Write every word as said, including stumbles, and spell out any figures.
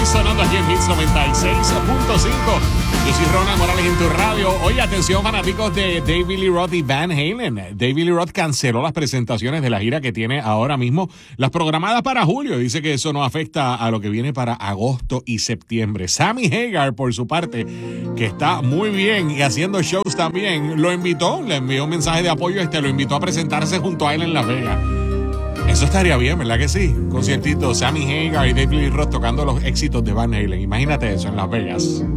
sonando aquí en Hits noventa y seis punto cinco. Yo soy Ronald Morales en tu radio. Oye, atención fanáticos de David Lee Roth y Van Halen. David Lee Roth canceló las presentaciones de la gira que tiene ahora mismo, las programadas para julio. Dice que eso no afecta a lo que viene para agosto y septiembre. Sammy Hagar, por su parte, que está muy bien y haciendo shows también, lo invitó, le envió un mensaje de apoyo, este lo invitó a presentarse junto a él en Las Vegas. Eso estaría bien, ¿verdad que sí? Conciertito, Sammy Hagar y David Lee Roth tocando los éxitos de Van Halen. Imagínate eso en Las Vegas.